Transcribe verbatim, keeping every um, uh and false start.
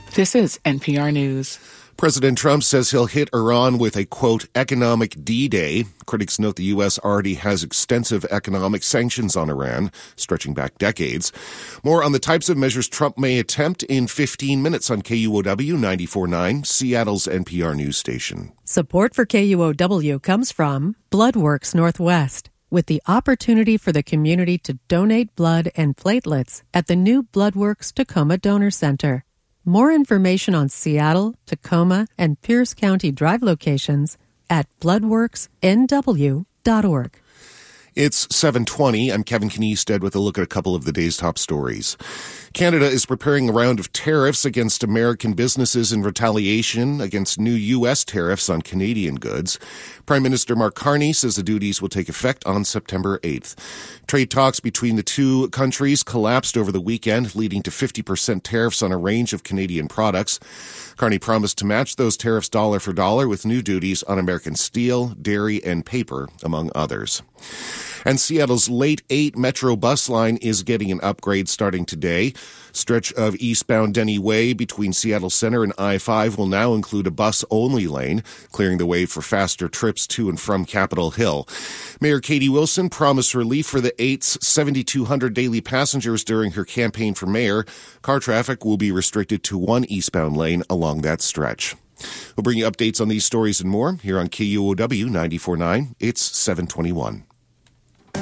This is N P R News. President Trump says he'll hit Iran with a, quote, economic D-Day. Critics note the U S already has extensive economic sanctions on Iran, stretching back decades. More on the types of measures Trump may attempt in fifteen minutes on K U O W ninety-four point nine, Seattle's N P R news station. Support for K U O W comes from Bloodworks Northwest, with the opportunity for the community to donate blood and platelets at the new Bloodworks Tacoma Donor Center. More information on Seattle, Tacoma, and Pierce County Drive locations at bloodworks n w dot org. It's seven twenty. I'm Kevin Kniested with a look at a couple of the day's top stories. Canada is preparing a round of tariffs against American businesses in retaliation against new U S tariffs on Canadian goods. Prime Minister Mark Carney says the duties will take effect on September eighth. Trade talks between the two countries collapsed over the weekend, leading to fifty percent tariffs on a range of Canadian products. Carney promised to match those tariffs dollar for dollar with new duties on American steel, dairy, and paper, among others. And Seattle's Late eight Metro bus line is getting an upgrade starting today. Stretch of eastbound Denny Way between Seattle Center and I five will now include a bus-only lane, clearing the way for faster trips to and from Capitol Hill. Mayor Katie Wilson promised relief for the eight's seventy-two hundred daily passengers during her campaign for mayor. Car traffic will be restricted to one eastbound lane along that stretch. We'll bring you updates on these stories and more here on K U O W ninety-four point nine. It's seven twenty-one.